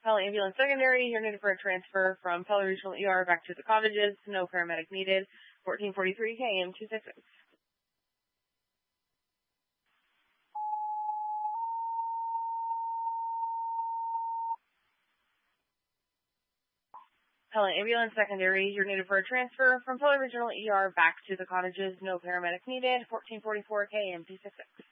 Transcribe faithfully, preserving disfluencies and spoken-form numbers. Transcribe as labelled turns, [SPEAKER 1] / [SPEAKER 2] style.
[SPEAKER 1] Pella Ambulance Secondary, you're needed for a transfer from Pella Regional E R back to the cottages. No paramedic needed. fourteen forty-three K M two sixty-six. Pella Ambulance Secondary, you're needed for a transfer from Pella Regional E R back to the cottages. No paramedic needed. fourteen forty-four K M two sixty-six.